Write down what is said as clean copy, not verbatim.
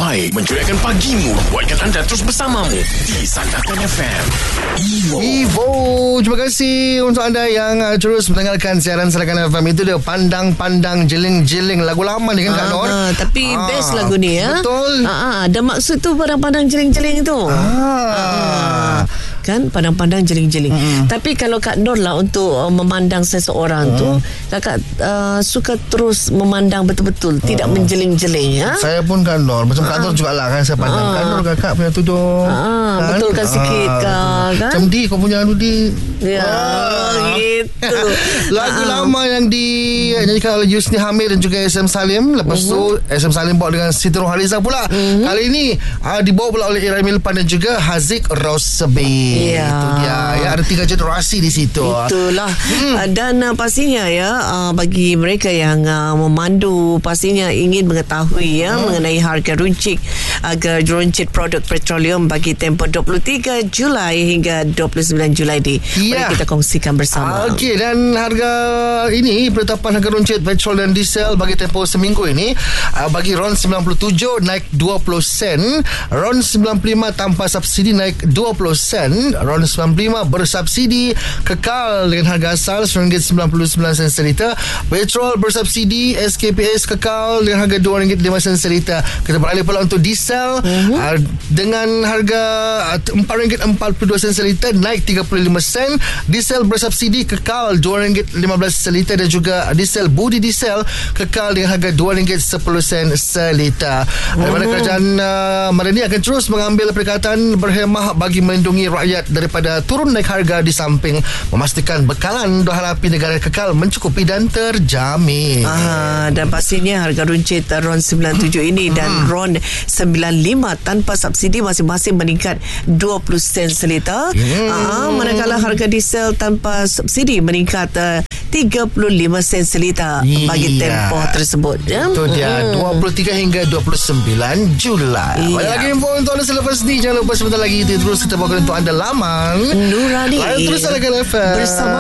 terbaik mencuriakan pagimu, buatkan anda terus bersamamu di Sandakan FM. Evo, terima kasih untuk anda yang terus mendengarkan siaran Sandakan FM. Itu dia Pandang-Pandang Jeling-Jeling. Lagu lama ni kan Kak Nur? Tapi best lagu ni ya. Betul. Ada maksud tu pandang-pandang jeling-jeling tu. Kan pandang-pandang jeling-jeling. Tapi kalau Kak Nur lah untuk memandang seseorang tu, Kakak suka terus memandang betul-betul, tidak menjeling-jeling ya. Saya pun Kak Nur, macam Kak Nur jugalah kan. Saya pandang Kak Nur, kakak punya tudung kan? Betulkan sikit kan? Macam di, kau punya di. Ya, gitu. Lagu lama yang dinyanyikan oleh Yusni Hamid dan juga SM Salim. Lepas tu SM Salim bawa dengan Siti Nurhaliza pula. Kali ini dibawa pula oleh Ira Milpan dan juga Haziq Rosbi. Itu dia ya, ada 3 generasi di situ. Itulah. Dan pastinya ya, bagi mereka yang memandu, pastinya ingin mengetahui ya mengenai harga runcit produk petroleum bagi tempoh 23 Julai hingga 29 Julai ni. Mari kita kongsikan bersama. Okey, dan harga ini, penetapan harga runcit petrol dan diesel bagi tempoh seminggu ini, bagi RON 97 naik 20 sen, RON 95 tanpa subsidi naik 20 sen, RON 95 bersubsidi kekal dengan harga asal RM1.99 seliter, petrol bersubsidi SKPS kekal dengan harga RM2.05 seliter. Kita beralih pula untuk diesel dengan harga RM4.42 seliter naik 35 sen, diesel bersubsidi kekal RM2.15 seliter dan juga diesel budi diesel kekal dengan harga RM2.10 seliter. Mana kerajaan Madani akan terus mengambil perkataan berhemah bagi melindungi rakyat daripada turun naik harga, di samping memastikan bekalan dua halapi negara kekal mencukupi dan terjamin. Dan pastinya harga runcit RON 97 ini dan RON 95 tanpa subsidi masing-masing meningkat 20 sen seliter. Manakala harga diesel tanpa subsidi meningkat 35 sen seliter bagi tempoh tersebut. Itu dia 23 hingga 29 Julai. Banyak lagi info untuk anda selepas ni. Jangan lupa sebentar lagi terus kita bawakan untuk anda laman Nurani terus Sandakan FM bersama